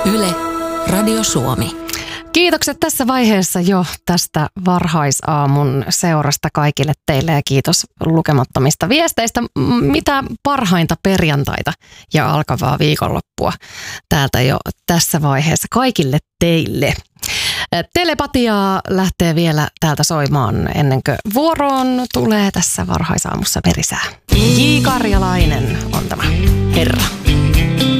Yle, Radio Suomi. Kiitokset tässä vaiheessa jo tästä varhaisaamun seurasta kaikille teille ja kiitos lukemattomista viesteistä. Mitä parhainta perjantaita ja alkavaa viikonloppua täältä jo tässä vaiheessa kaikille teille. Telepatiaa lähtee vielä täältä soimaan ennen kuin vuoroon tulee tässä varhaisaamussa perisää. J. Karjalainen on tämä herra.